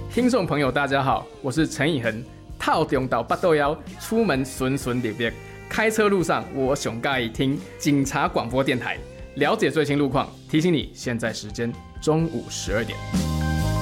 听众朋友大家好，我是陈以恒。套中到八斗腰，出门顺顺利利，开车路上我上介意听警察广播电台，了解最新路况。提醒你，现在时间中午12点。